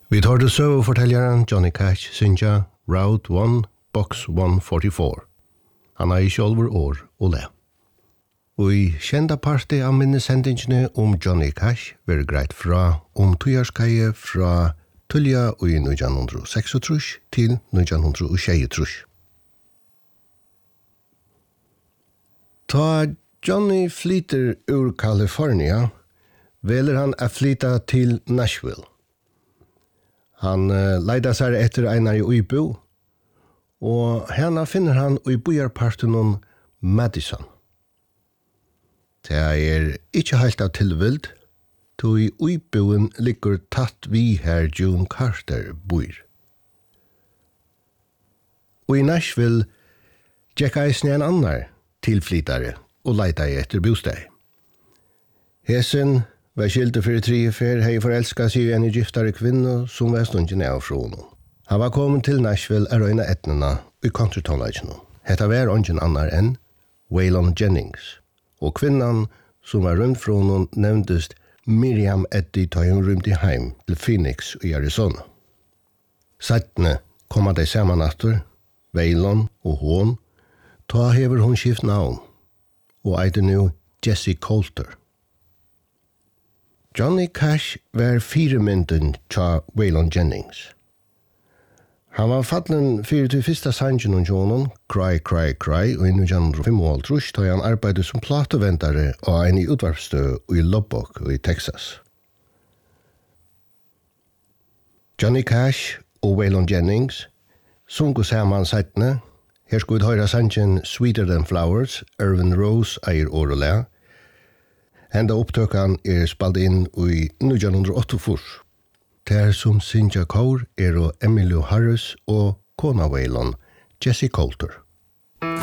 Vi tar det søvfortelleren Johnny Cash synja Route 1, Box 144. Han har ikke alvor år og le. Og i kjenda parti av minnesendingene Johnny Cash vil greit fra tøyarskaie fra Tullia i 1936 til 1926. Ta Johnny flyter ur California, veler han å flyta til Nashville. Han leida seg etter einar i Uibo, og henne finner han i bojarparten Madison. Det ikke helt av tilvild, to i Uiboen ligger tatt vi her June Carter bor. Og i Nashville gikk eisen en annar tilflytare og leida etter bostad. Hesen var skilte for 3 fer, hei forelsket seg en giftare kvinne som var stunden av fra honom. Han var kommet til Nashville og røyna etnene i countrytonlegene. Hetta var ingen annar enn Waylon Jennings, og kvinnan som var rundt fra honom nevntes Miriam Eddy da hun rymte heim til Phoenix i Arizona. Settene kom de saman atter, Waylon og hon, ta hever hon skift navn, og eiter nu Jessie Coulter. Johnny Cash var 4 mynden tja Waylon Jennings. Han var fattelen 41. sangen om Jonon, Cry, Cry, Cry, og i 1955 da han arbeidet som plateventare og en i utvarpsstø i Lubbock i Texas. Johnny Cash og Waylon Jennings sungu saman settene. Her skulle vi høre sangen Sweeter Than Flowers, Irvin Rose eier årelea. Henda opptøkan spalt inn i 1908. Der som synja kår og Emilio Harris og kona Waylon, Jessie Coulter.